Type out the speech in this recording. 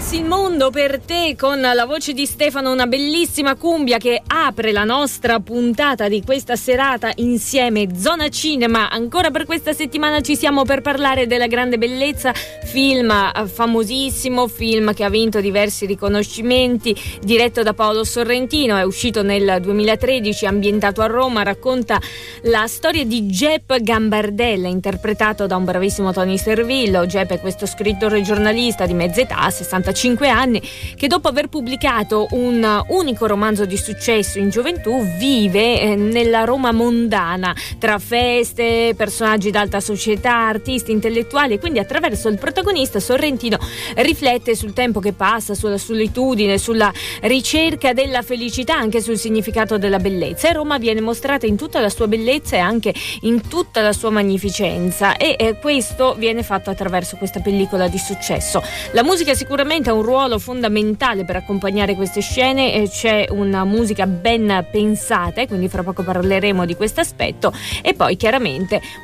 passi il mondo per te con la voce di Stefano, una bellissima cumbia che apre la nostra puntata di questa serata insieme. Zona Cinema, ancora per questa settimana ci siamo per parlare della Grande Bellezza, film famosissimo, film che ha vinto diversi riconoscimenti, diretto da Paolo Sorrentino, è uscito nel 2013, ambientato a Roma, racconta la storia di Gep Gambardella, interpretato da un bravissimo Tony Servillo. Gep è questo scrittore giornalista di mezza età, 65 anni, che dopo aver pubblicato un unico romanzo di successo in gioventù vive nella Roma mondana, tra feste, personaggi d'alta società, artisti, intellettuali, e quindi attraverso il protagonista Sorrentino riflette sul tempo che passa, sulla solitudine, sulla ricerca della felicità, anche sul significato della bellezza. E Roma viene mostrata in tutta la sua bellezza e anche in tutta la sua magnificenza, e questo viene fatto attraverso questa pellicola di successo. La musica sicuramente ha un ruolo fondamentale per accompagnare queste scene, c'è una musica ben pensata, e quindi fra poco parleremo di questo aspetto, e poi chiaramente